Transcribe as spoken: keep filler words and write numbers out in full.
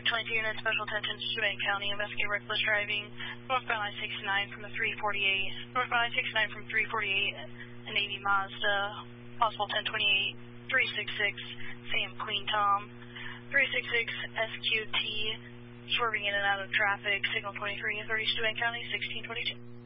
Traffic twenty-two units, special attention to Steuben County, investigate reckless driving, northbound I sixty-nine from the three forty-eight, northbound I sixty-nine from three forty-eight, an eighty Mazda, possible ten twenty-eight, three sixty-six, Sam Queen Tom, three sixty-six S Q T, swerving in and out of traffic, signal twenty-three thirty Steuben County, sixteen twenty-two.